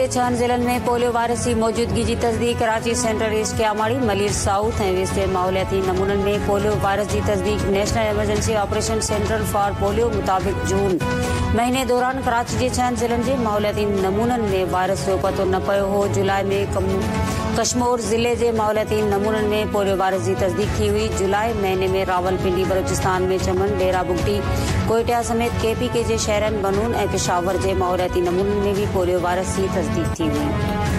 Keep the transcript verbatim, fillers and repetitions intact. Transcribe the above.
छहनि ज़िलनि में पोलियो वायरस जी मौजूदगी जी तस्दीक। Karachi, central east क्यामाड़ी, Malir south ऐं वेस्टर्न माहौलियाती नमूननि में पोलियो वायरस जी तस्दीक। National emergency operation central for polio मुताबिक़ जून महीने दौरान कराची जे छहनि ज़िलनि जे माहौलियाती नमूननि में वायरस जो पतो न पियो हो। जुलाई में कम कश्मीर ज़िले जे माहौलियाती नमूननि में पोलियो वायरस जी तस्दीक थी हुई। जुलाई महीने में रावलपिंडी, बलूचिस्तान में चमन, डेरा बुगटी, कोयटा समेत केपी के जे शहरनि बनून ऐं पेशावर जे माहौलियाती नमूननि में भी पोलियो वायरस जी तस्दीक थी हुई।